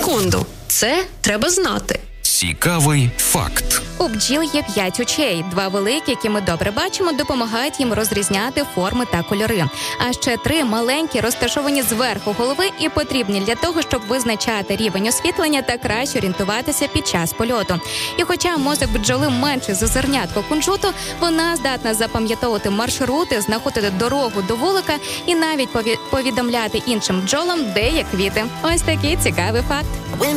секунду. Це треба знати. Цікавий факт. У бджіл є 5 очей. 2 великі, які ми добре бачимо, допомагають їм розрізняти форми та кольори. А ще 3 маленькі, розташовані зверху голови і потрібні для того, щоб визначати рівень освітлення та краще орієнтуватися під час польоту. І хоча мозок бджоли менший за зернятко кунжуту, вона здатна запам'ятовувати маршрути, знаходити дорогу до вулика і навіть повідомляти іншим бджолам, де є квіти. Ось такий цікавий факт.